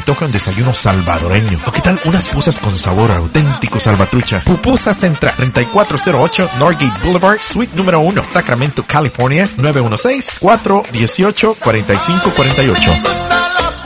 antoja un desayuno salvadoreño. ¿O qué tal unas pupusas con sabor auténtico salvatrucha? Pupusa Central, 3408 Norgate Boulevard, Suite número 1, Sacramento, California, 916-418-4548.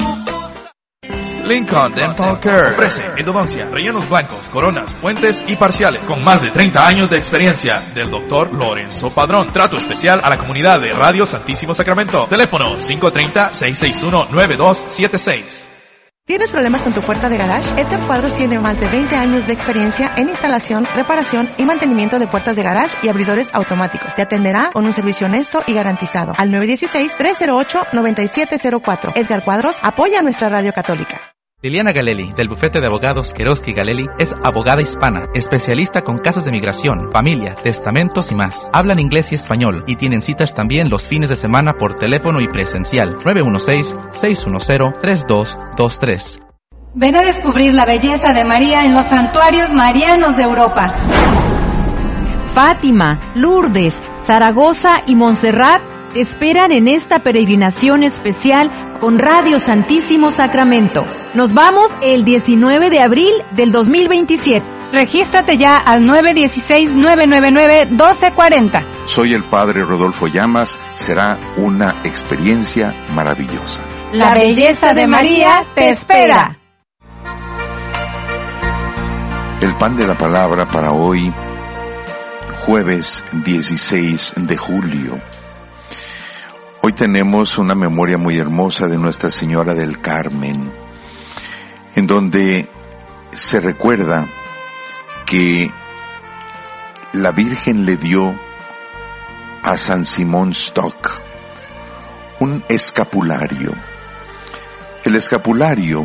Lincoln Dental Care ofrece endodoncia, rellenos blancos, coronas, puentes y parciales, con más de 30 años de experiencia, del Dr. Lorenzo Padrón. Trato especial a la comunidad de Radio Santísimo Sacramento. Teléfono 530-661-9276. ¿Tienes problemas con tu puerta de garage? Edgar Cuadros tiene más de 20 años de experiencia en instalación, reparación y mantenimiento de puertas de garage y abridores automáticos. Te atenderá con un servicio honesto y garantizado. Al 916-308-9704. Edgar Cuadros apoya a nuestra radio católica. Liliana Galelli, del bufete de abogados Queroski Galelli, es abogada hispana, especialista con casos de migración, familia, testamentos y más. Hablan inglés y español y tienen citas también los fines de semana por teléfono y presencial. 916-610-3223. Ven a descubrir la belleza de María en los santuarios marianos de Europa. Fátima, Lourdes, Zaragoza y Montserrat esperan en esta peregrinación especial con Radio Santísimo Sacramento. Nos vamos el 19 de abril del 2027. Regístrate ya al 916-999-1240. Soy el Padre Rodolfo Llamas. Será una experiencia maravillosa. La belleza de María te espera. El pan de la palabra para hoy, jueves 16 de julio. Hoy tenemos una memoria muy hermosa de Nuestra Señora del Carmen, en donde se recuerda que la Virgen le dio a San Simón Stock un escapulario. El escapulario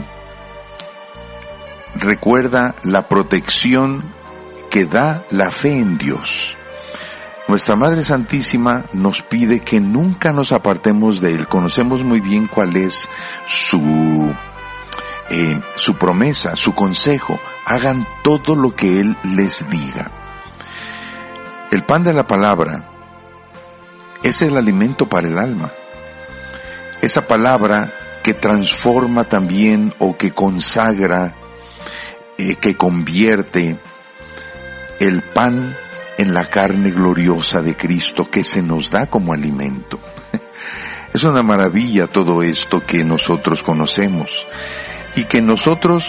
recuerda la protección que da la fe en Dios. Nuestra Madre Santísima nos pide que nunca nos apartemos de Él. Conocemos muy bien cuál es su promesa, su consejo. Hagan todo lo que Él les diga. El pan de la palabra es el alimento para el alma. Esa palabra que transforma también o que consagra, que convierte el pan en la carne gloriosa de Cristo que se nos da como alimento. Es una maravilla todo esto que nosotros conocemos y que nosotros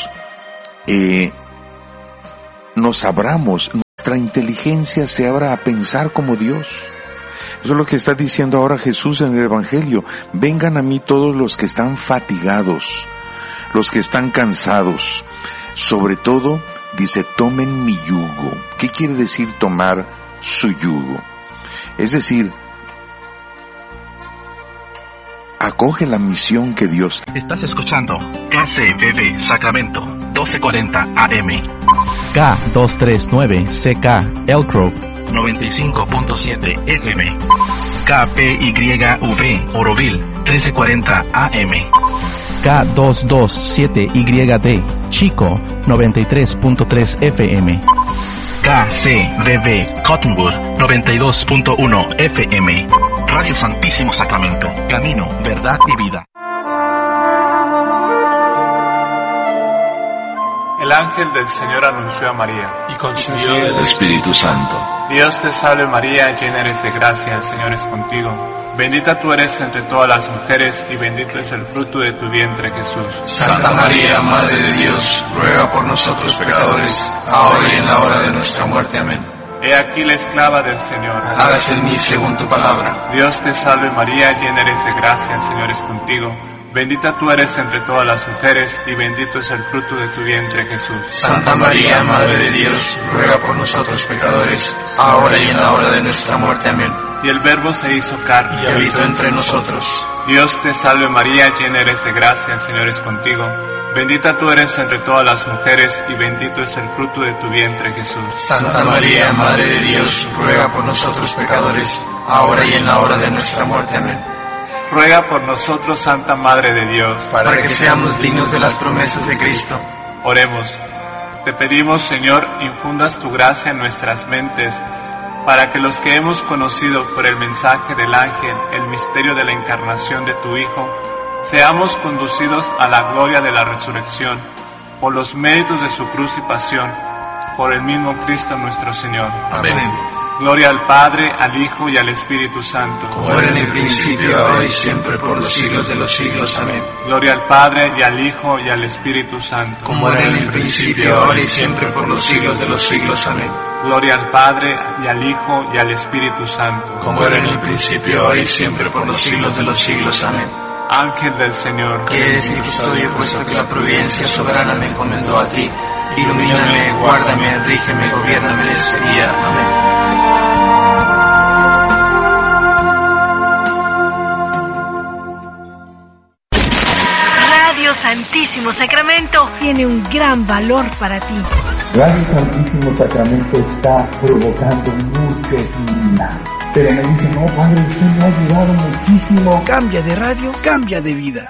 nos abramos, nuestra inteligencia se abra a pensar como Dios. Eso es lo que está diciendo ahora Jesús en el Evangelio. Vengan a mí todos los que están fatigados, los que están cansados. Sobre todo, dice, tomen mi yugo. ¿Qué quiere decir tomar su yugo? Es decir, acoge la misión que Dios... Estás escuchando KCBB Sacramento, 1240 AM. K239CK Elk Grove, 95.7 FM. KPYV Oroville, 1340 AM. K227YD Chico, 93.3 FM. KCBB Cottonwood, 92.1 FM. Radio Santísimo Sacramento, camino, verdad y vida. El ángel del Señor anunció a María y concibió del Espíritu Santo. Dios te salve María, llena eres de gracia, el Señor es contigo. Bendita tú eres entre todas las mujeres y bendito es el fruto de tu vientre, Jesús. Santa María, Madre de Dios, ruega por nosotros pecadores, ahora y en la hora de nuestra muerte. Amén. He aquí la esclava del Señor. Hágase en mí según tu palabra. Dios te salve María, llena eres de gracia, el Señor es contigo. Bendita tú eres entre todas las mujeres y bendito es el fruto de tu vientre, Jesús. Santa María, Madre de Dios, ruega por nosotros pecadores, ahora y en la hora de nuestra muerte. Amén. Y el Verbo se hizo carne y habitó entre nosotros. Dios te salve María, llena eres de gracia, el Señor es contigo. Bendita tú eres entre todas las mujeres y bendito es el fruto de tu vientre, Jesús. Santa María, Madre de Dios, ruega por nosotros pecadores, ahora y en la hora de nuestra muerte. Amén. Ruega por nosotros, Santa Madre de Dios, para que seamos dignos de las promesas de Cristo. Oremos. Te pedimos, Señor, infundas tu gracia en nuestras mentes, para que los que hemos conocido por el mensaje del ángel el misterio de la encarnación de tu Hijo, seamos conducidos a la gloria de la resurrección, por los méritos de su cruz y pasión, por el mismo Cristo nuestro Señor. Amén. Gloria al Padre, al Hijo y al Espíritu Santo. Como era en el principio, ahora y siempre, por los siglos de los siglos. Amén. Gloria al Padre, y al Hijo y al Espíritu Santo. Como era en el principio, ahora y siempre, por los siglos de los siglos. Amén. Gloria al Padre, y al Hijo y al Espíritu Santo. Como era en el principio, ahora y siempre, por los siglos de los siglos. Amén. Ángel del Señor, que eres mi custodio, puesto que la providencia soberana me encomendó a ti. Ilumíname, guárdame, rígeme, gobiérname este día. Amén. Santísimo Sacramento tiene un gran valor para ti. Radio Santísimo Sacramento está provocando muchos milagros. Pero me dicen, no, padre, usted me ha ayudado muchísimo. Cambia de radio, cambia de vida.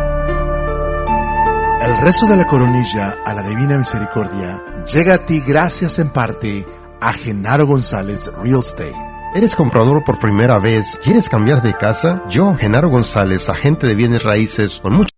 El rezo de la coronilla a la Divina Misericordia llega a ti gracias en parte a Genaro González Real Estate. ¿Eres comprador por primera vez? ¿Quieres cambiar de casa? Yo, Genaro González, agente de bienes raíces con mucho